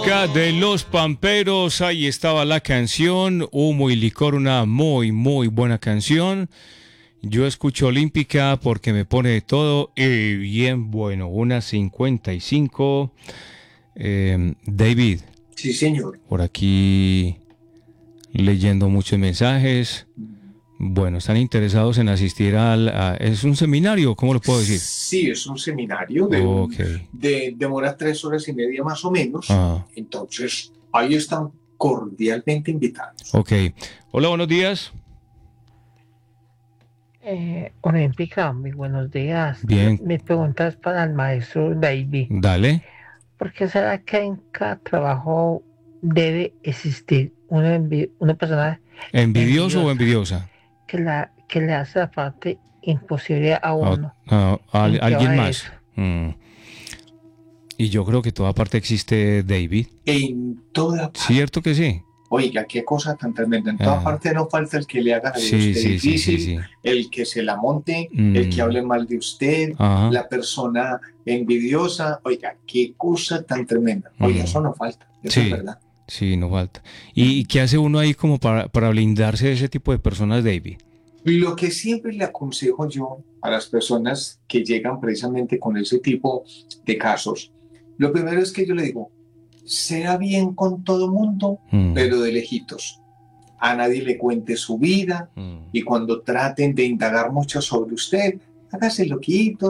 Olímpica de los Pamperos, ahí estaba la canción, Humo y Licor, una muy, muy buena canción. Yo escucho Olímpica porque me pone de todo y bien bueno, una 55. David, Sí, señor. por aquí leyendo muchos mensajes. Bueno, están interesados en asistir ¿es un seminario? ¿Cómo lo puedo decir? Sí, es un seminario Ok. demora 3 horas y media más o menos. Ah, Entonces, ahí están cordialmente invitados. ok. Hola, buenos días. Olímpica, muy buenos días. Bien, Mi pregunta es para el maestro David. dale. ¿Por qué será que en cada trabajo debe existir una persona ¿Envidioso o envidiosa envidiosa? que le hace la parte imposible a uno? ¿En qué Alguien va eso? más. Y yo creo que toda parte existe David. En toda parte. ¿Cierto que sí? Oiga, qué cosa tan tremenda. En toda parte no falta el que le haga de Sí, usted sí, sí, sí, difícil, sí. el que se la monte, el que hable mal de usted, Ajá. la persona envidiosa. Oiga, qué cosa tan tremenda. Oiga, eso no falta. Eso es Sí, verdad. sí, no falta. ¿Y qué hace uno ahí como para blindarse de ese tipo de personas, David? Lo que siempre le aconsejo yo a las personas que llegan precisamente con ese tipo de casos, lo primero es que yo le digo, sea bien con todo mundo, pero de lejitos. A nadie le cuente su vida y cuando traten de indagar mucho sobre usted, hágase loquito.